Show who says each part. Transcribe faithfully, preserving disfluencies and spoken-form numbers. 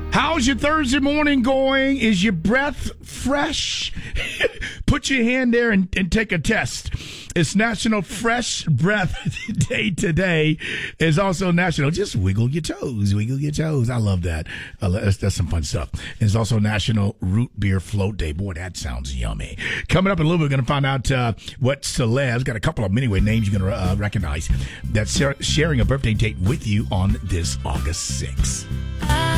Speaker 1: How's your Thursday morning going? Is your breath fresh? Put your hand there and, and take a test. It's National Fresh Breath Day today. It's also National, just wiggle your toes, wiggle your toes. I love that. Uh, that's, that's some fun stuff. It's also National Root Beer Float Day. Boy, that sounds yummy. Coming up in a little bit, we're going to find out uh, what celebs, got a couple of them anyway, names you're going to uh, recognize, that's sharing a birthday date with you on this August sixth.